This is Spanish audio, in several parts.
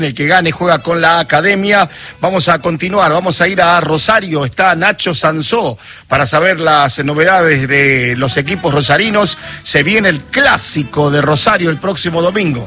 El que gane juega con la academia. Vamos a continuar, vamos a ir a Rosario. Está Nacho Sansó para saber las novedades de los equipos rosarinos. Se viene el clásico de Rosario el próximo domingo.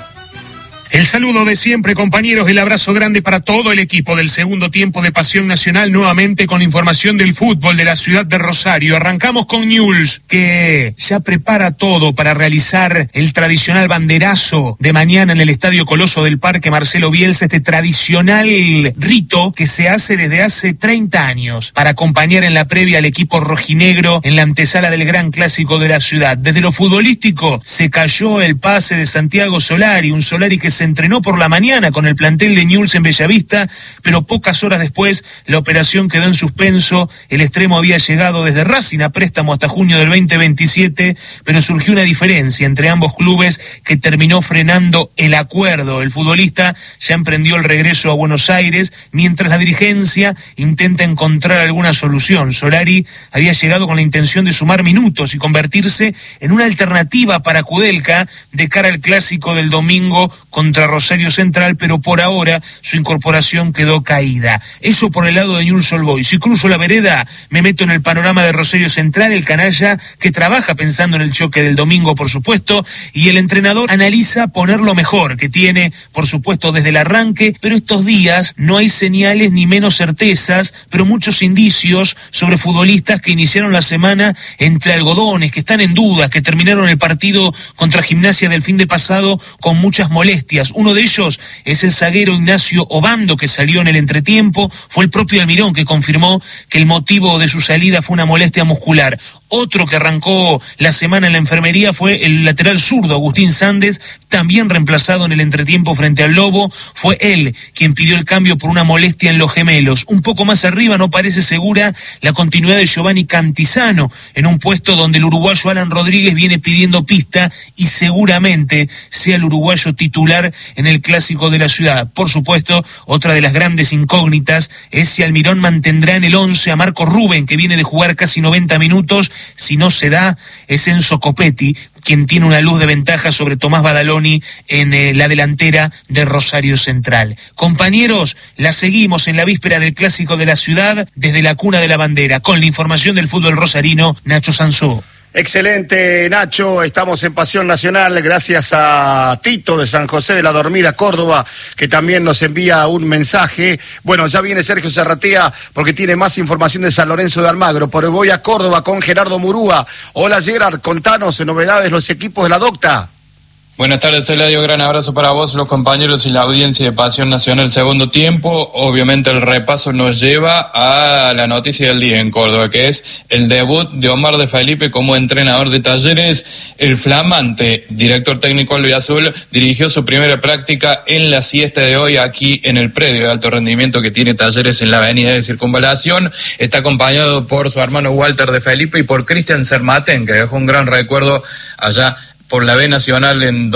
El saludo de siempre, compañeros, el abrazo grande para todo el equipo del segundo tiempo de Pasión Nacional, nuevamente con información del fútbol de la ciudad de Rosario. Arrancamos con Newell's, que ya prepara todo para realizar el tradicional banderazo de mañana en el Estadio Coloso del Parque Marcelo Bielsa, este tradicional rito que se hace desde hace 30 años para acompañar en la previa al equipo rojinegro en la antesala del gran clásico de la ciudad. Desde lo futbolístico se cayó el pase de Santiago Solari, un Solari que se entrenó por la mañana con el plantel de Newell's en Bellavista, pero pocas horas después la operación quedó en suspenso. El extremo había llegado desde Racing a préstamo hasta junio del 2027, pero surgió una diferencia entre ambos clubes que terminó frenando el acuerdo. El futbolista ya emprendió el regreso a Buenos Aires, mientras la dirigencia intenta encontrar alguna solución. Solari había llegado con la intención de sumar minutos y convertirse en una alternativa para Kudelka de cara al clásico del domingo contra Rosario Central, pero por ahora su incorporación quedó caída. Eso por el lado de Newell's Old Boys. Si cruzo la vereda, me meto en el panorama de Rosario Central, el canalla que trabaja pensando en el choque del domingo, por supuesto, y el entrenador analiza poner lo mejor que tiene, por supuesto, desde el arranque, pero estos días no hay señales ni menos certezas, pero muchos indicios sobre futbolistas que iniciaron la semana entre algodones, que están en duda, que terminaron el partido contra Gimnasia del fin de pasado con muchas molestias. Uno de ellos es el zaguero Ignacio Obando, que salió en el entretiempo. Fue el propio Almirón que confirmó que el motivo de su salida fue una molestia muscular. Otro que arrancó la semana en la enfermería fue el lateral zurdo Agustín Sández, también reemplazado en el entretiempo frente al Lobo. Fue él quien pidió el cambio por una molestia en los gemelos. Un poco más arriba no parece segura la continuidad de Giovanni Cantizano en un puesto donde el uruguayo Alan Rodríguez viene pidiendo pista y seguramente sea el uruguayo titular en el clásico de la ciudad. Por supuesto, otra de las grandes incógnitas es si Almirón mantendrá en el 11 a Marco Rubén, que viene de jugar casi 90 minutos. Si no se da, es Enzo Copetti quien tiene una luz de ventaja sobre Tomás Badaloni en la delantera de Rosario Central. Compañeros, la seguimos en la víspera del clásico de la ciudad desde la cuna de la bandera, con la información del fútbol rosarino, Nacho Sansó. Excelente, Nacho, estamos en Pasión Nacional, gracias a Tito de San José de la Dormida, Córdoba, que también nos envía un mensaje. Bueno, ya viene Sergio Serratea porque tiene más información de San Lorenzo de Almagro, pero voy a Córdoba con Gerardo Murúa. Hola Gerard, contanos novedades los equipos de la Docta. Buenas tardes, Eladio, gran abrazo para vos, los compañeros y la audiencia de Pasión Nacional segundo tiempo. Obviamente el repaso nos lleva a la noticia del día en Córdoba, que es el debut de Omar de Felipe como entrenador de Talleres. El flamante director técnico albiazul dirigió su primera práctica en la siesta de hoy aquí en el predio de alto rendimiento que tiene Talleres en la avenida de Circunvalación. Está acompañado por su hermano Walter de Felipe y por Cristian Sermatén, que dejó un gran recuerdo allá por la B Nacional en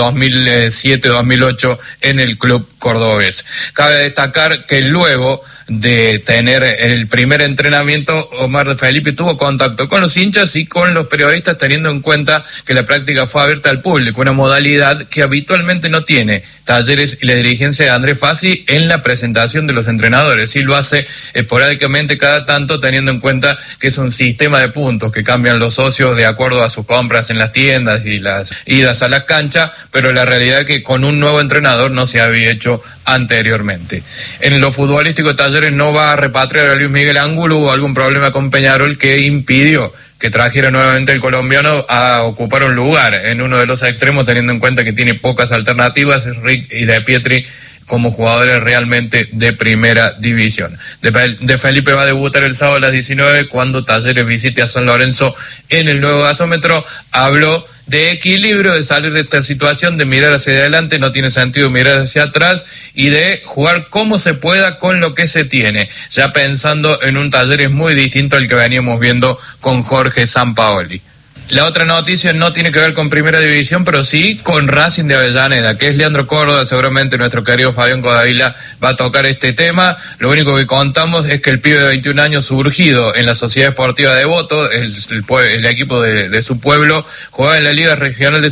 2007-2008 en el club cordobés. Cabe destacar que luego de tener el primer entrenamiento, Omar de Felipe tuvo contacto con los hinchas y con los periodistas, teniendo en cuenta que la práctica fue abierta al público, una modalidad que habitualmente no tiene Talleres y la dirigencia de Andrés Fassi en la presentación de los entrenadores. Sí lo hace esporádicamente cada tanto, teniendo en cuenta que es un sistema de puntos que cambian los socios de acuerdo a sus compras en las tiendas y las idas a la cancha, pero la realidad es que con un nuevo entrenador no se había hecho anteriormente. En lo futbolístico, Talleres no va a repatriar a Luis Miguel Ángulo. Hubo algún problema con Peñarol que impidió que trajera nuevamente el colombiano a ocupar un lugar en uno de los extremos, teniendo en cuenta que tiene pocas alternativas, Rick y De Pietri, como jugadores realmente de primera división. De Felipe va a debutar el sábado a las 19 cuando Talleres visite a San Lorenzo en el nuevo gasómetro. Habló de equilibrio, de salir de esta situación, de mirar hacia adelante, no tiene sentido mirar hacia atrás, y de jugar como se pueda con lo que se tiene, ya pensando en un Talleres muy distinto al que veníamos viendo con Jorge Sampaoli. La otra noticia no tiene que ver con Primera División, pero sí con Racing de Avellaneda, que es Leandro Córdoba. Seguramente nuestro querido Fabián Codavila va a tocar este tema. Lo único que contamos es que el pibe de 21 años surgido en la Sociedad Esportiva Devoto, el equipo de su pueblo, jugaba en la Liga Regional de